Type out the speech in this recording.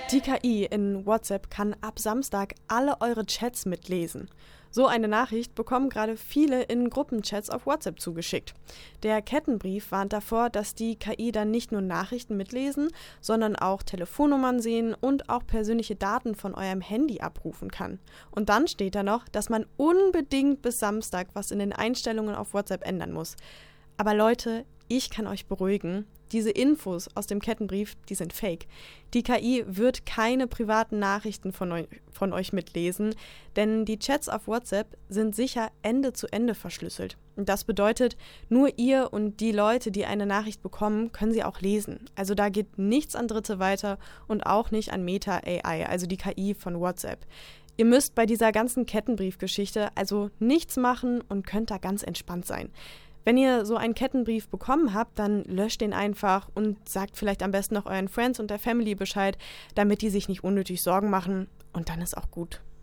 Die KI in WhatsApp kann ab Samstag alle eure Chats mitlesen. So eine Nachricht bekommen gerade viele in Gruppenchats auf WhatsApp zugeschickt. Der Kettenbrief warnt davor, dass die KI dann nicht nur Nachrichten mitlesen, sondern auch Telefonnummern sehen und auch persönliche Daten von eurem Handy abrufen kann. Und dann steht da noch, dass man unbedingt bis Samstag was in den Einstellungen auf WhatsApp ändern muss. Aber Leute, ich kann euch beruhigen, diese Infos aus dem Kettenbrief, die sind fake. Die KI wird keine privaten Nachrichten von euch mitlesen, denn die Chats auf WhatsApp sind sicher Ende zu Ende verschlüsselt. Und das bedeutet, nur ihr und die Leute, die eine Nachricht bekommen, können sie auch lesen. Also da geht nichts an Dritte weiter und auch nicht an Meta AI, also die KI von WhatsApp. Ihr müsst bei dieser ganzen Kettenbriefgeschichte also nichts machen und könnt da ganz entspannt sein. Wenn ihr so einen Kettenbrief bekommen habt, dann löscht den einfach und sagt vielleicht am besten noch euren Friends und der Family Bescheid, damit die sich nicht unnötig Sorgen machen und dann ist auch gut.